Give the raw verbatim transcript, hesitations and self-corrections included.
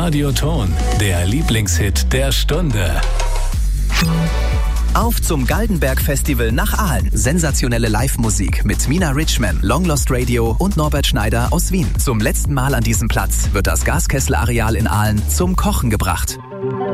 Radioton, der Lieblingshit der Stunde. Auf zum Galdenberg-Festival nach Aalen. Sensationelle Live-Musik mit Mina Richman, Long Lost Radio und Norbert Schneider aus Wien. Zum letzten Mal an diesem Platz wird das Gaskessel-Areal in Aalen zum Kochen gebracht.